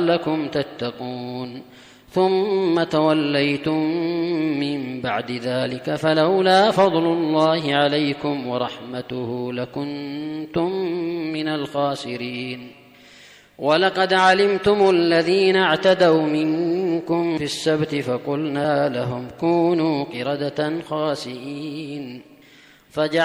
لعلكم تتقون ثم توليتم من بعد ذلك فلولا فضل الله عليكم ورحمته لكنتم من الخاسرين. ولقد علمتم الذين اعتدوا منكم في السبت فقلنا لهم كونوا قردة خاسئين